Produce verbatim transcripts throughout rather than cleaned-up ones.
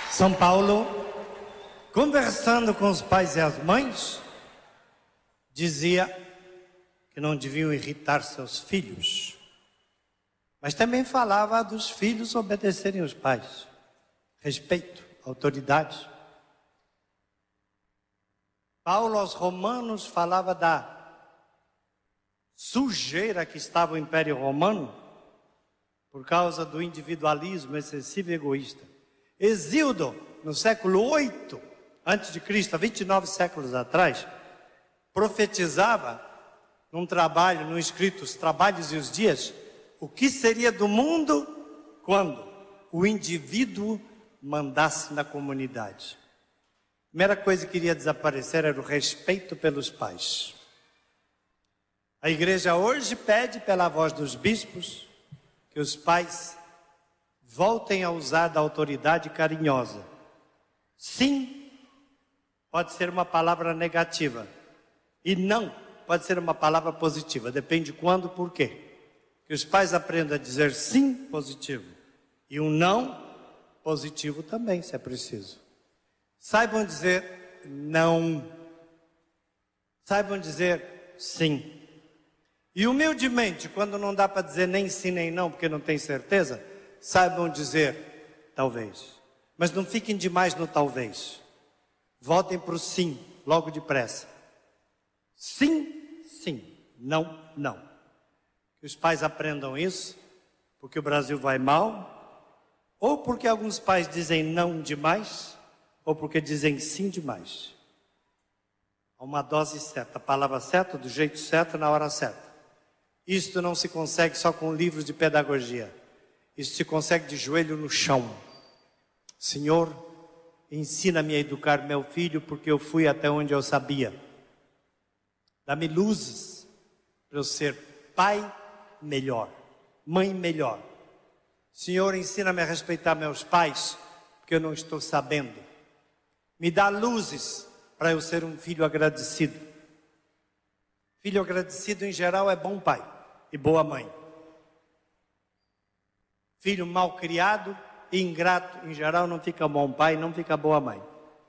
São Paulo, conversando com os pais e as mães, dizia que não deviam irritar seus filhos, mas também falava dos filhos obedecerem os pais, respeito, autoridade. Paulo aos Romanos falava da sujeira que estava o Império Romano por causa do individualismo excessivo e egoísta. Hesíodo, no século oito antes de Cristo, há vinte e nove séculos atrás, profetizava num trabalho, num escrito, Os Trabalhos e os Dias, o que seria do mundo quando o indivíduo mandasse na comunidade. A primeira coisa que iria desaparecer era o respeito pelos pais. A igreja hoje pede pela voz dos bispos que os pais voltem a usar da autoridade carinhosa. Sim, pode ser uma palavra negativa. E não, pode ser uma palavra positiva. Depende quando, por quê. Que os pais aprendam a dizer sim positivo. E um não positivo também, se é preciso. Saibam dizer não. Saibam dizer sim. E humildemente, quando não dá para dizer nem sim nem não, porque não tem certeza, saibam dizer talvez. Mas não fiquem demais no talvez. Voltem para o sim, logo depressa. Sim, sim. Não, não. Que os pais aprendam isso, porque o Brasil vai mal, ou porque alguns pais dizem não demais, ou porque dizem sim demais. Há uma dose certa, a palavra certa, do jeito certo, na hora certa. Isto não se consegue só com livros de pedagogia. Isso se consegue de joelho no chão. Senhor, ensina-me a educar meu filho, porque eu fui até onde eu sabia. Dá-me luzes para eu ser pai melhor, mãe melhor. Senhor, ensina-me a respeitar meus pais, porque eu não estou sabendo. Me dá luzes para eu ser um filho agradecido. Filho agradecido em geral é bom pai e boa mãe. Filho mal criado e ingrato em geral não fica bom pai, não fica boa mãe.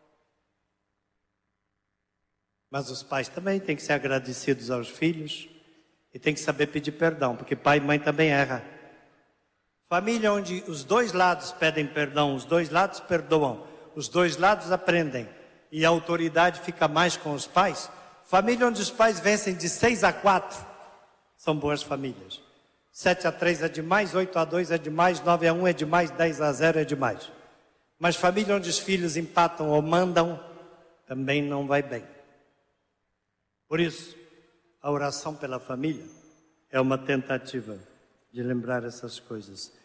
Mas os pais também têm que ser agradecidos aos filhos e têm que saber pedir perdão, porque pai e mãe também erram. Família onde os dois lados pedem perdão, os dois lados perdoam, os dois lados aprendem e a autoridade fica mais com os pais. Família onde os pais vencem de seis a quatro, são boas famílias. sete a três é demais, oito a dois é demais, nove a um é demais, dez a zero é demais. Mas família onde os filhos empatam ou mandam, também não vai bem. Por isso, a oração pela família é uma tentativa de lembrar essas coisas.